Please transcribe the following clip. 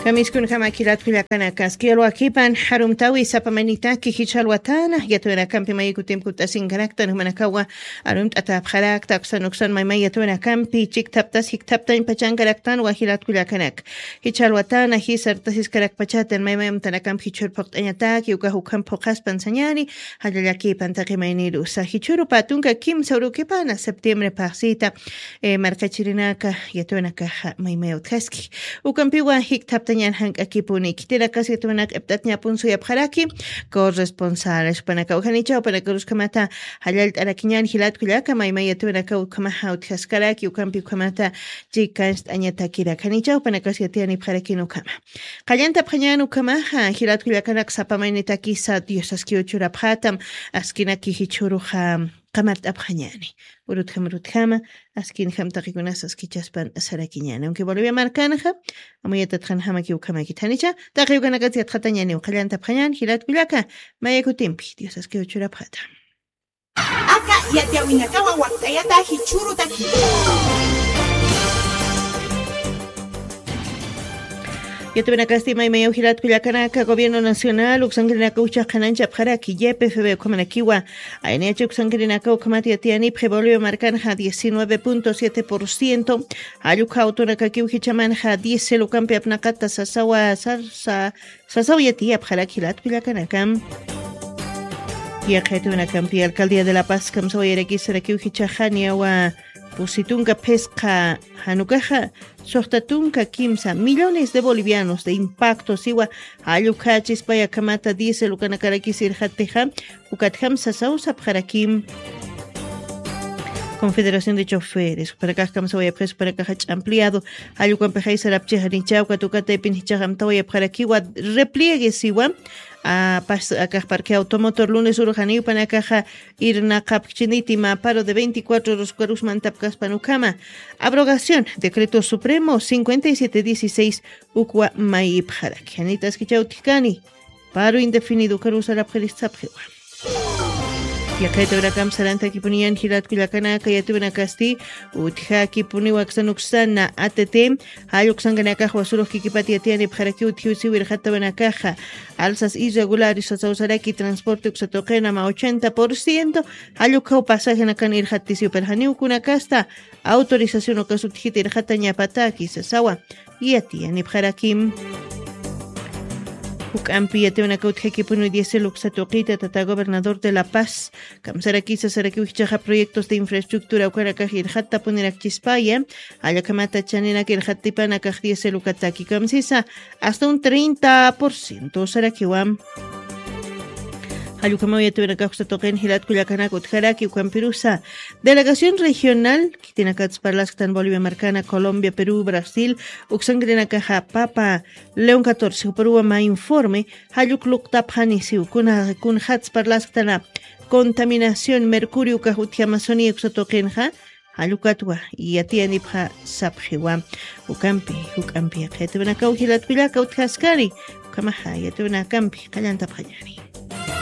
Kamiskun kamakilat kulakana kaskielo akipan harumtawi sapamanitaki hichalwatana yatuena kampi mayikutim kutasin karaktan humanakawa arumt atap kharak taksanuksan maymay yatuena kampi chiktaptas hiktaptan pachan karaktan wahilat kulakanak hichalwatana hisartasis karak pachatan maymayam tanakam hichurpokt anyatak yukahukam pokas pansanyani halalaki pantakimaynilu sa hichuru patunka kim saurukipana septiembre pasita markachirinaka yatuena kaha maymayot kaski ukampiwa hiktaptan yan hank akipuni kitira kasi tumanak eptatnya punso yapharaki corresponsales panakauhanicha panakaruskamata halalt arakinyan hilat kulaka maymaya tumanaka ukamaha utkaskaraki ukampi ukamata jikanst anyatakira kanicha panakasiatiani pharakino kama qallanta phañan ukamaha hilat kulakanak sapamaynitaki sa diosaski uchura phatam askinaki hichuruha qamat aphañani urutkhama askin hamtaqikunas askichaspan sarakiñani aunque volvía marcanaja amuyata tqanhama kiukamaki thanicha taqiukanakati atqatañani qallanta phañan hilat kulaka mayakutimpi diosaski uchura phata aka yatiawinakawa waqtayata hichurutaki Yatubenakasti maymaya ujirat kuyakanaka Gobierno Nacional uksangrinaka uchaqanancha pharaki YPFB komanakiwa ANH uksangrinaka ukamati atiani prevolvió marcanja 19.7% ayuka autonaka ujichamanja 10 lukampi apnaqata sasawa yatia pharakilat kuyakanaka Yaqetunakampi Alcaldía de La Paz kamsawayarakisaraki ujichajania wa Pusitunka pesca hanukaja sohtatunka kimsa millones de bolivianos de impacto siwa ayukachis paya kamata diesel ukanakarakisir hatteja ukatham sasausa pharakim Confederación de Choferes para acá kamsawaya preso para acá ampliado ayukan pejai sarapcheja nichauka tukate pinchajam tawaya pharakiwa repliegue siwa acá parque automotor lunes urujaniu panakaja irna kapchinitima paro de 24 horas cuarus mantapkas panukama abrogación decreto supremo 5716 ukwa maip haraki anitas kichautikani paro indefinido karusara phelistaphewa Yaqeturakam saranta kipunian hilat kulakana kayatubenakasti utja kipuni waksanuksana ATT hayuksanganaka wasuruj kikipati atiani pharaki uthiusi wirjatabenakaja alzas irregulares sausaraki transporte uksatoqena ma 80% hayukau pasaje nakan irjatisi perhaniu kunakasta autorización okasutjiti irjataña pataki sasawa yatiani pharakim Ukampi yatiwanaka utjekipunu 10 luksatoqita tata gobernador de La Paz kamsaraki sasaraki uhichaja proyectos de infraestructura ukarakaj irjata punerak chispaya ayakamata chaninaka irjatipanaka 10 lukataki kamsisa hasta un 30% sarakiwam Ayukamaya tuvenaka toquen hilat kuyakanaka utjaraki ukampirusa Delegación regional kitinakats parlastan Bolivia Marcana Colombia Perú Brasil uksangrenaka Papa León 14 Perú ma informe hayuk luktaphanisi kun hats parlastana contaminación mercurio kahuti Amazonia uksatoqenja Halukatwa y atiani pha saphiwa ukampi yaqetuvenaka hilat kuyaka utjaskari kamaha yatuvenaka kampi qallanta phañani